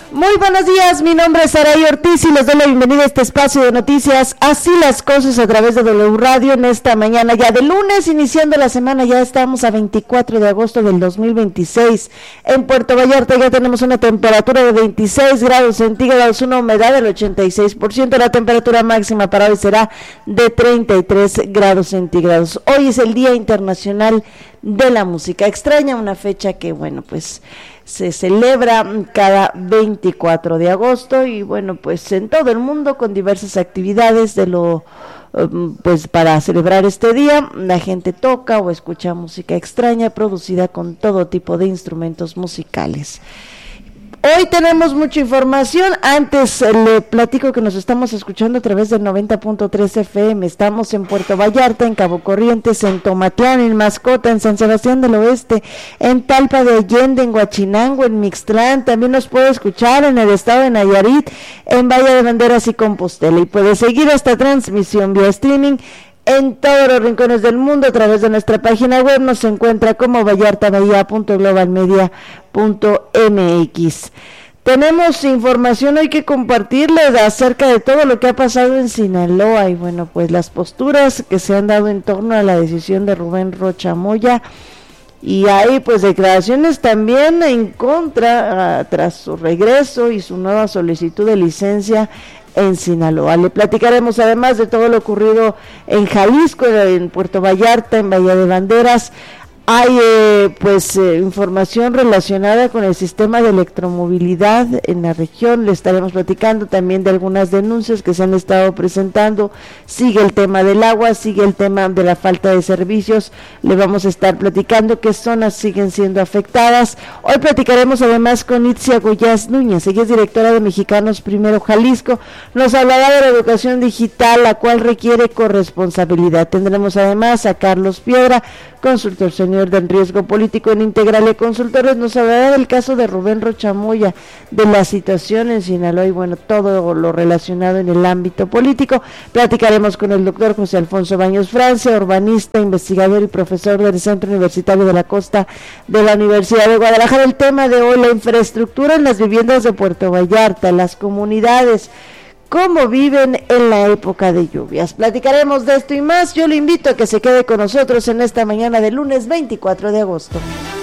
Muy buenos días, mi nombre es Saray Ortiz y les doy la bienvenida a este espacio de noticias Así las Cosas a través de W Radio en esta mañana ya de lunes, iniciando la semana. Ya estamos a 24 de agosto del 2026. En Puerto Vallarta ya tenemos una temperatura de 26 grados centígrados, una humedad del 86%, la temperatura máxima para hoy será de 33 grados centígrados. Hoy es el Día Internacional de la Música Extraña, una fecha que, bueno, pues se celebra cada 24 de agosto y bueno, pues en todo el mundo con diversas actividades pues para celebrar este día. La gente toca o escucha música extraña producida con todo tipo de instrumentos musicales. Hoy tenemos mucha información. Antes le platico que nos estamos escuchando a través del 90.3 FM. Estamos en Puerto Vallarta, en Cabo Corrientes, en Tomatlán, en Mascota, en San Sebastián del Oeste, en Talpa de Allende, en Huachinango, en Mixtlán. También nos puede escuchar en el estado de Nayarit, en Valle de Banderas y Compostela. Y puede seguir esta transmisión vía streaming en todos los rincones del mundo a través de nuestra página web. Nos encuentra como vallartabahia.globalmedia.mx. Tenemos información hoy que compartirles acerca de todo lo que ha pasado en Sinaloa y bueno, pues las posturas que se han dado en torno a la decisión de Rubén Rocha Moya. Y hay pues declaraciones también en contra tras su regreso y su nueva solicitud de licencia en Sinaloa. Le platicaremos además de todo lo ocurrido en Jalisco, en Puerto Vallarta, en Bahía de Banderas. Hay información relacionada con el sistema de electromovilidad en la región. Le estaremos platicando también de algunas denuncias que se han estado presentando. Sigue el tema del agua, sigue el tema de la falta de servicios. Le vamos a estar platicando qué zonas siguen siendo afectadas. Hoy platicaremos además con Itzia Goyaz Núñez. Ella es directora de Mexicanos Primero Jalisco. Nos hablará de la educación digital, la cual requiere corresponsabilidad. Tendremos además a Carlos Piedra, consultor senior del riesgo político en Integrale Consultores. Nos hablará del caso de Rubén Rocha Moya, de la situación en Sinaloa y bueno, todo lo relacionado en el ámbito político. Platicaremos con el doctor José Alfonso Baños Francia, urbanista, investigador y profesor del Centro Universitario de la Costa de la Universidad de Guadalajara. El tema de hoy, la infraestructura en las viviendas de Puerto Vallarta, las comunidades, cómo viven en la época de lluvias. Platicaremos de esto y más. Yo le invito a que se quede con nosotros en esta mañana de lunes 24 de agosto.